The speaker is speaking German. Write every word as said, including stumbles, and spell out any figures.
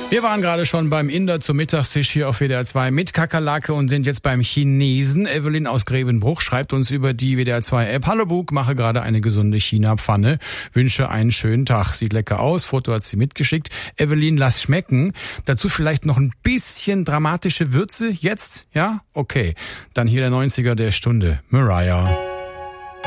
Wir waren gerade schon beim Inder zum Mittagstisch hier auf W D R zwei mit Kakerlake und sind jetzt beim Chinesen. Evelyn aus Grevenbruch schreibt uns über die W D R zwei App. Hallo Bug, mache gerade eine gesunde China-Pfanne. Wünsche einen schönen Tag. Sieht lecker aus. Foto hat sie mitgeschickt. Evelyn, lass schmecken. Dazu vielleicht noch ein bisschen dramatische Würze. Jetzt? Ja? Okay. Dann hier der neunziger der Stunde. Mariah.